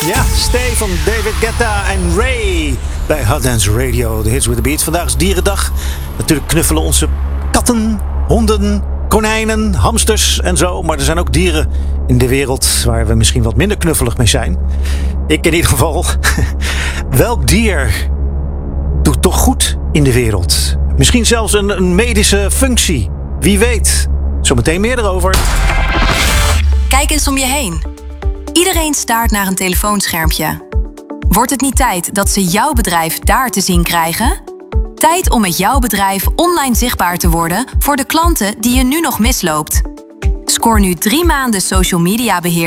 Ja, Stay van David Guetta en Ray bij Hot Dance Radio, de Hits with the Beat. Vandaag is Dierendag. Natuurlijk knuffelen onze katten, honden, konijnen, hamsters en zo. Maar er zijn ook dieren in de wereld waar we misschien wat minder knuffelig mee zijn. Ik in ieder geval. Welk dier doet toch goed in de wereld? Misschien zelfs een medische functie. Wie weet. Zometeen meer erover. Kijk eens om je heen. Iedereen staart naar een telefoonschermpje. Wordt het niet tijd dat ze jouw bedrijf daar te zien krijgen? Tijd om met jouw bedrijf online zichtbaar te worden voor de klanten die je nu nog misloopt. Scoor nu 3 maanden social media beheer